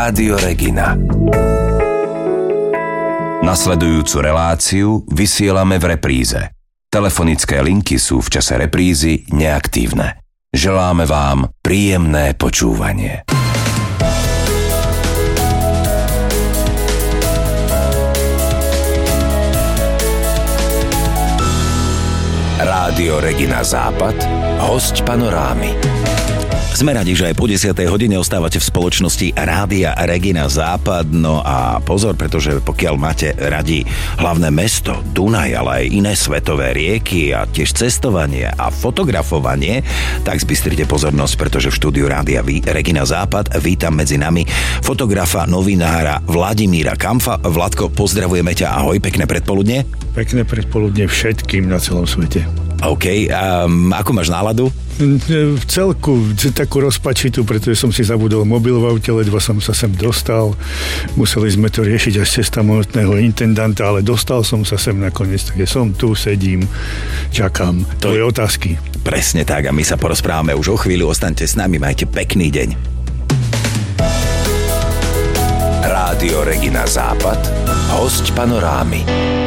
Rádio Regina. Nasledujúcu reláciu vysielame v repríze. Telefonické linky sú v čase reprízy neaktívne. Želáme vám príjemné počúvanie. Rádio Regina Západ, hosť Panorámy. Sme radi, že aj po 10. hodine ostávate v spoločnosti Rádia Regina Západ. No a pozor, pretože pokiaľ máte radi hlavné mesto, Dunaj, ale aj iné svetové rieky a tiež cestovanie a fotografovanie, tak zbystrite pozornosť, pretože v štúdiu Rádia Regina Západ vítam medzi nami fotografa, novinára Vladimíra Kampfa. Vladko, pozdravujeme ťa, ahoj, pekné predpoludne. Pekné predpoludne všetkým na celom svete. OK, a ako máš náladu? V celku takú rozpačitú, pretože som si zabudol mobil v aute, ledva som sa sem dostal. Museli sme to riešiť až cez samotného intendanta, ale dostal som sa sem nakoniec, takže som tu, sedím, čakám tvoje otázky. Presne tak, a my sa porozprávame už o chvíľu, ostaňte s nami, majte pekný deň. Rádio Regina Západ, hosť Panorámy.